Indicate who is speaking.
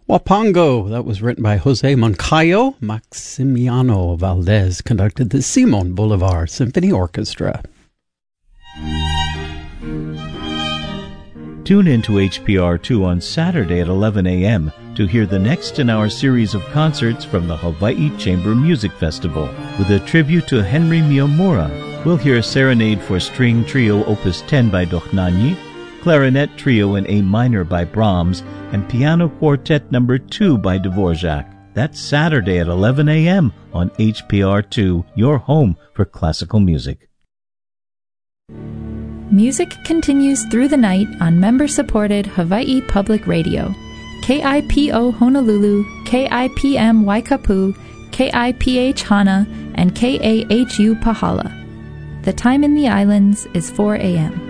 Speaker 1: Wapango, that was written by Jose Moncayo. Maximiano Valdez conducted the Simon Bolivar Symphony Orchestra.
Speaker 2: Tune in to HPR2 on Saturday at 11 a.m. to hear the next in our series of concerts from the Hawaii Chamber Music Festival. With a tribute to Henry Miyamura, we'll hear Serenade for String Trio Opus 10 by Dochnani, Clarinet Trio in A minor by Brahms, and Piano Quartet No. 2 by Dvorak. That's Saturday at 11 a.m. on HPR2, your home for classical music.
Speaker 3: Music continues through the night on member-supported Hawaii Public Radio. KIPO Honolulu, KIPM Waikapu, KIPH Hana, and KAHU Pahala. The time in the islands is 4 a.m.